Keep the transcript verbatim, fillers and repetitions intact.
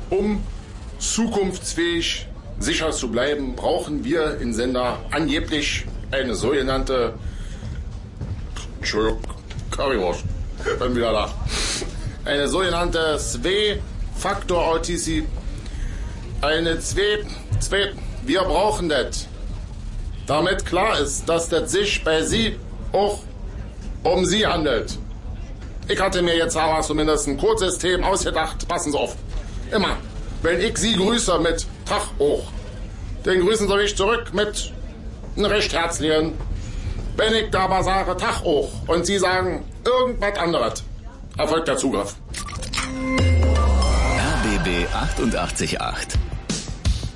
Um zukunftsfähig sicher zu bleiben, brauchen wir in Sender angeblich eine sogenannte... Entschuldigung, Currywurst, bin wieder da. Eine sogenannte Zwei-Faktor-Authicity. Eine zwei... zwei... Wir brauchen das. Damit klar ist, dass das sich bei Sie auch um Sie handelt. Ich hatte mir jetzt aber zumindest ein Codesystem ausgedacht. Passen Sie auf. Immer. Wenn ich Sie grüße mit Tag hoch, dann grüßen Sie mich zurück mit einem recht herzlichen. Wenn ich da aber sage Tag hoch und Sie sagen irgendwas anderes, erfolgt der Zugriff. R B B achtundachtzig Komma acht.